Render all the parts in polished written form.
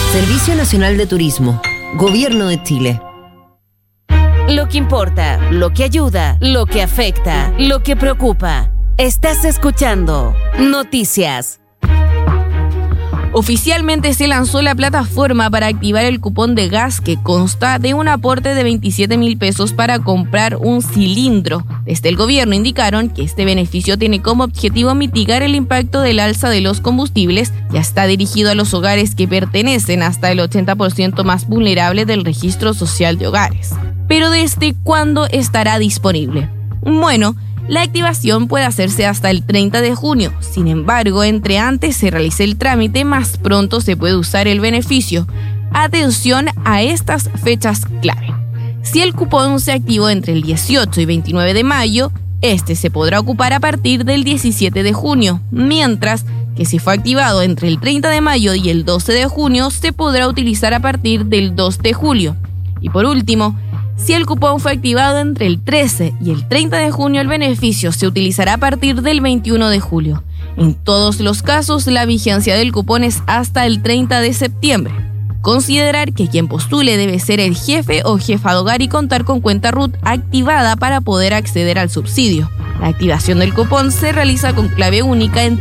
Servicio Nacional de Turismo, Gobierno de Chile. Lo que importa, lo que ayuda, lo que afecta, lo que preocupa. Estás escuchando Noticias. Oficialmente se lanzó la plataforma para activar el cupón de gas que consta de un aporte de 27.000 pesos para comprar un cilindro. Desde el gobierno indicaron que este beneficio tiene como objetivo mitigar el impacto del alza de los combustibles y está dirigido a los hogares que pertenecen hasta el 80% más vulnerable del registro social de hogares. Pero ¿desde cuándo estará disponible? Bueno, la activación puede hacerse hasta el 30 de junio. Sin embargo, entre antes se realice el trámite, más pronto se puede usar el beneficio. Atención a estas fechas clave. Si el cupón se activó entre el 18 y 29 de mayo, este se podrá ocupar a partir del 17 de junio, mientras que si fue activado entre el 30 de mayo y el 12 de junio, se podrá utilizar a partir del 2 de julio. Y por último, si el cupón fue activado entre el 13 y el 30 de junio, el beneficio se utilizará a partir del 21 de julio. En todos los casos, la vigencia del cupón es hasta el 30 de septiembre. Considerar que quien postule debe ser el jefe o jefa de hogar y contar con cuenta RUT activada para poder acceder al subsidio. La activación del cupón se realiza con clave única en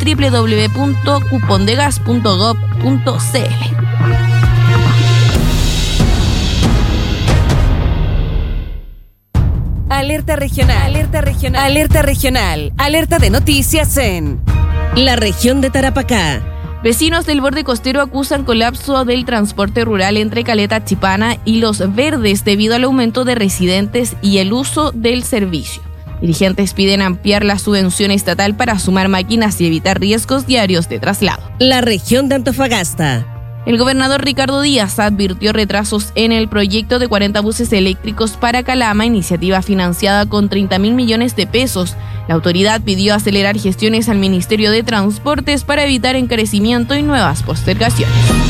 www.cupondegas.gov.cl. Alerta regional, alerta regional, alerta regional, alerta de noticias en la región de Tarapacá. Vecinos del borde costero acusan colapso del transporte rural entre Caleta Chipana y Los Verdes debido al aumento de residentes y el uso del servicio. Dirigentes piden ampliar la subvención estatal para sumar máquinas y evitar riesgos diarios de traslado. La región de Antofagasta. El gobernador Ricardo Díaz advirtió retrasos en el proyecto de 40 buses eléctricos para Calama, iniciativa financiada con 30.000 millones de pesos. La autoridad pidió acelerar gestiones al Ministerio de Transportes para evitar encarecimiento y nuevas postergaciones.